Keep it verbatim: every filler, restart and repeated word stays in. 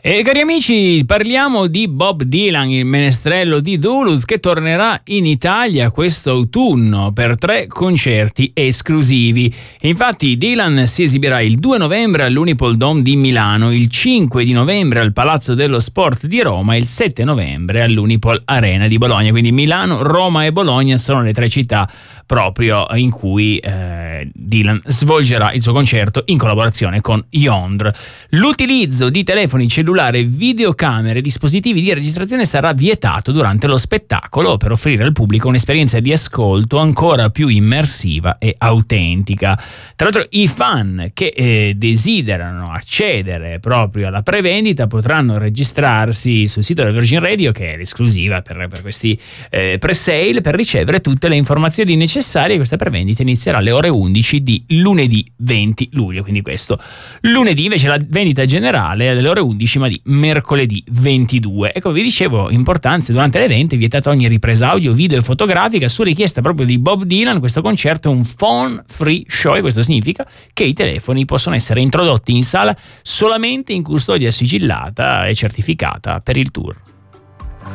E cari amici, parliamo di Bob Dylan, il menestrello di Duluth, che tornerà in Italia questo autunno per tre concerti esclusivi. Infatti Dylan si esibirà il due novembre all'Unipol Dome di Milano, il cinque di novembre al Palazzo dello Sport di Roma e il sette novembre all'Unipol Arena di Bologna. Quindi Milano, Roma e Bologna sono le tre città proprio in cui eh, Dylan svolgerà il suo concerto in collaborazione con Yondr. L'utilizzo di telefoni cellulari, videocamere e dispositivi di registrazione sarà vietato durante lo spettacolo per offrire al pubblico un'esperienza di ascolto ancora più immersiva e autentica. Tra l'altro i fan che eh, desiderano accedere proprio alla prevendita potranno registrarsi sul sito della Virgin Radio, che è l'esclusiva per, per questi eh, pre-sale, per ricevere tutte le informazioni necessarie. Questa prevendita inizierà alle ore undici di lunedì venti luglio, quindi questo lunedì. Invece la vendita generale è alle ore undici, ma di mercoledì ventidue. E come vi dicevo, importanza durante l'evento è vietata ogni ripresa audio, video e fotografica. Su richiesta proprio di Bob Dylan, questo concerto è un phone free show, e questo significa che i telefoni possono essere introdotti in sala solamente in custodia sigillata e certificata per il tour.